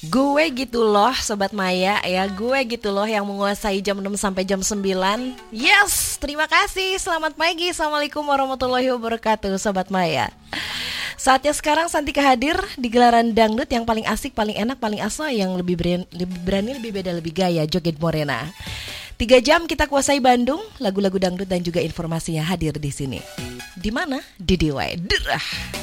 Gue gitu loh Sobat Maya ya. Gue gitu loh yang menguasai jam 6 sampai jam 9. Yes, terima kasih. Selamat pagi. Assalamualaikum warahmatullahi wabarakatuh Sobat Maya. Saatnya sekarang Santika hadir di gelaran dangdut yang paling asik, paling enak, paling asal, yang lebih berani, lebih beda, lebih gaya, Joget Morena. 3 jam kita kuasai Bandung, lagu-lagu dangdut dan juga informasinya hadir di sini. Di mana? Di DIY. Derah.